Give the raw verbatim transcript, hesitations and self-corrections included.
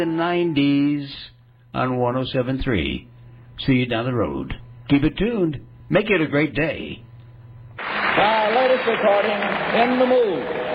The nineties on one oh seven point three. See you down the road. Keep it tuned. Make it a great day. Our latest recording, In the Mood.